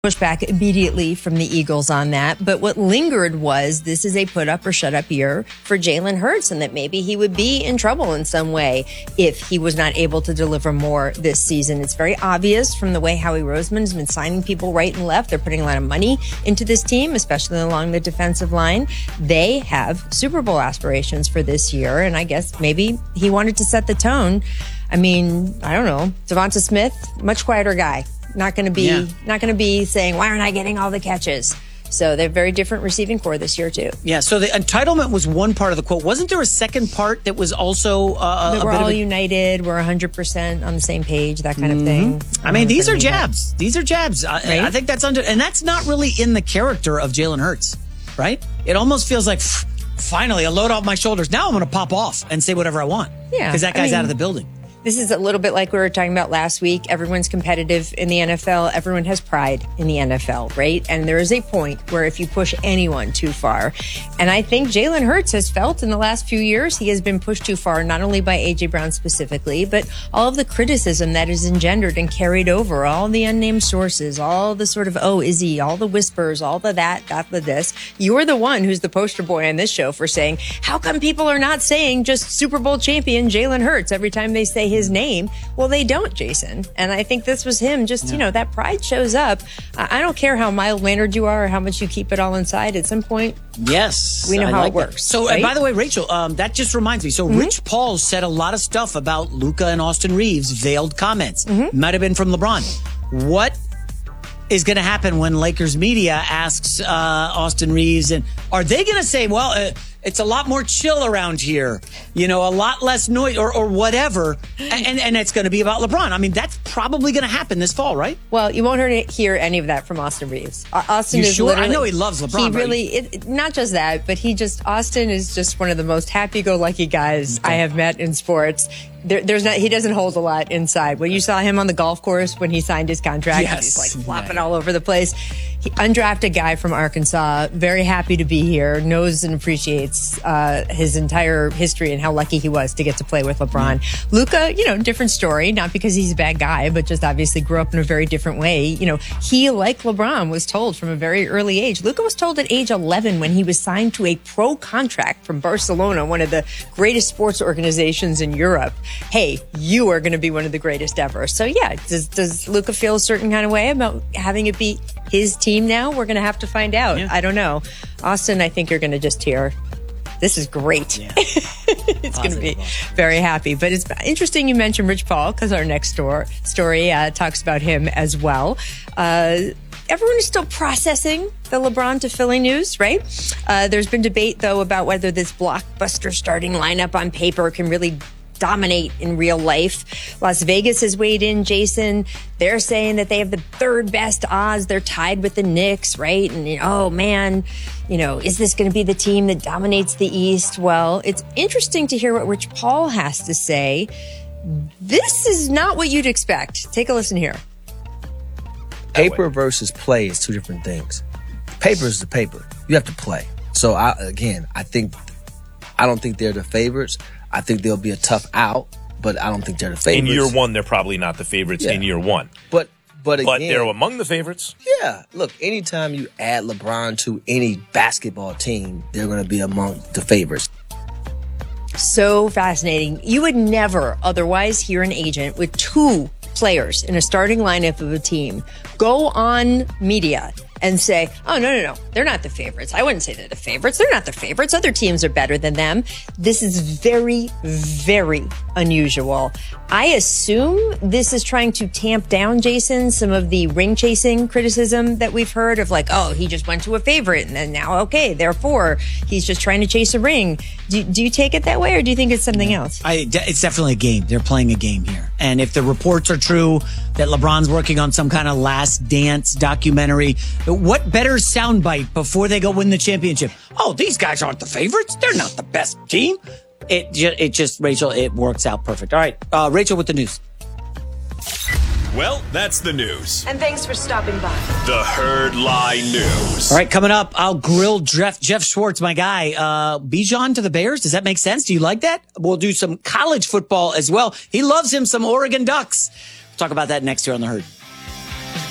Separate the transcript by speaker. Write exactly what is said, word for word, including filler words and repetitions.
Speaker 1: Pushback immediately from the Eagles on that. But what lingered was this is a put up or shut up year for Jalen Hurts, and that maybe he would be in trouble in some way if he was not able to deliver more this season. It's very obvious from the way Howie Roseman has been signing people right and left. They're putting a lot of money into this team, especially along the defensive line. They have Super Bowl aspirations for this year, and I guess maybe he wanted to set the tone. I mean, I don't know. Devonta Smith, much quieter guy. Not going to be, yeah. not going to be saying, why aren't I getting all the catches? So they're very different receiving core this year too.
Speaker 2: Yeah. So the entitlement was one part of the quote. Wasn't there a second part that was also uh,
Speaker 1: that
Speaker 2: a
Speaker 1: we're
Speaker 2: bit
Speaker 1: all
Speaker 2: of a-
Speaker 1: united, we're one hundred percent on the same page, that kind mm-hmm. of thing.
Speaker 2: I, I mean, these are jabs. That. These are jabs. I,
Speaker 1: right?
Speaker 2: I think that's under, and that's not really in the character of Jalen Hurts, right? It almost feels like, finally, a load off my shoulders. Now I'm going to pop off and say whatever I want.
Speaker 1: Yeah.
Speaker 2: Because that guy's
Speaker 1: I mean,
Speaker 2: out of the building.
Speaker 1: This is a little bit like we were talking about last week. Everyone's competitive in the N F L. Everyone has pride in the N F L, right? And there is a point where if you push anyone too far, and I think Jalen Hurts has felt in the last few years he has been pushed too far, not only by A J Brown specifically, but all of the criticism that is engendered and carried over, all the unnamed sources, all the sort of, oh, is he, all the whispers, all the that, that, the this. You're the one who's the poster boy on this show for saying, how come people are not saying just Super Bowl champion Jalen Hurts every time they say his name? Well, they don't, Jason. And I think this was him. Just, yeah. you know, that pride shows up. I don't care how mild-mannered you are or how much you keep it all inside. At some point,
Speaker 2: yes,
Speaker 1: we know
Speaker 2: I
Speaker 1: how
Speaker 2: like
Speaker 1: it works.
Speaker 2: That. So,
Speaker 1: right?
Speaker 2: uh, by the way, Rachel, um, that just reminds me. So, mm-hmm. Rich Paul said a lot of stuff about Luka and Austin Reeves, veiled comments. Mm-hmm. Might have been from LeBron. What is going to happen when Lakers media asks uh, Austin Reeves, and are they going to say, well, uh, it's a lot more chill around here, you know, a lot less noise or, or whatever, and, and it's going to be about LeBron? I mean, that's probably going to happen this fall, right?
Speaker 1: Well, you won't hear any of that from Austin Reeves. Austin
Speaker 2: you
Speaker 1: is
Speaker 2: sure?
Speaker 1: literally,
Speaker 2: I know he loves LeBron.
Speaker 1: He really, it, not just that, but he just, Austin is just one of the most happy-go-lucky guys okay. I have met in sports. There, there's not, he doesn't hold a lot inside. When you saw him on the golf course when he signed his contract,
Speaker 2: yes.
Speaker 1: he's like flopping yeah. all over the place. He, undrafted guy from Arkansas, very happy to be here, knows and appreciates uh, his entire history and how lucky he was to get to play with LeBron. Yeah. Luka, you know, different story, not because he's a bad guy, but just obviously grew up in a very different way. You know, he, like LeBron, was told from a very early age. Luka was told at age eleven when he was signed to a pro contract from Barcelona, one of the greatest sports organizations in Europe. Hey, you are going to be one of the greatest ever. So yeah, does, does Luka feel a certain kind of way about having it be his team now? We're going to have to find out. Yeah. I don't know. Austin, I think you're going to just hear, this is great. Yeah. It's going to be very happy. But it's interesting you mentioned Rich Paul, because our next store, story uh, talks about him as well. Uh, Everyone is still processing the LeBron to Philly news, right? Uh, there's been debate, though, about whether this blockbuster starting lineup on paper can really dominate in real life. Las Vegas has weighed in, Jason. They're saying that they have the third best odds. They're tied with the Knicks, right? And, you know, oh, man, you know, is this going to be the team that dominates the East? Well, it's interesting to hear what Rich Paul has to say. This is not what you'd expect. Take a listen here.
Speaker 3: Paper versus play is two different things. Paper is the paper. You have to play. So, I, again, I think, I don't think they're the favorites. I think they'll be a tough out, but I don't think they're the favorites.
Speaker 4: In year one, they're probably not the favorites yeah. in year one.
Speaker 3: But but again,
Speaker 4: but they're among the favorites.
Speaker 3: Yeah. Look, anytime you add LeBron to any basketball team, they're going to be among the favorites.
Speaker 1: So fascinating. You would never otherwise hear an agent with two players in a starting lineup of a team go on media and say, oh, no, no, no, they're not the favorites. I wouldn't say they're the favorites. They're not the favorites. Other teams are better than them. This is very, very unusual. I assume this is trying to tamp down, Jason, some of the ring chasing criticism that we've heard of, like, oh, he just went to a favorite and then now, okay, therefore he's just trying to chase a ring. Do, do you take it that way, or do you think it's something else?
Speaker 2: I, it's definitely a game. They're playing a game here. And if the reports are true that LeBron's working on some kind of Last Dance documentary, what better soundbite before they go win the championship? Oh, these guys aren't the favorites. They're not the best team. It just, it just, Rachel, it works out perfect. All right, uh, Rachel with the news.
Speaker 5: Well, that's the news.
Speaker 6: And thanks for stopping by.
Speaker 5: The Herd Lie News.
Speaker 2: All right, coming up, I'll grill Jeff, Jeff Schwartz, my guy. Uh, Bijan to the Bears. Does that make sense? Do you like that? We'll do some college football as well. He loves him some Oregon Ducks. We'll talk about that next year on The Herd.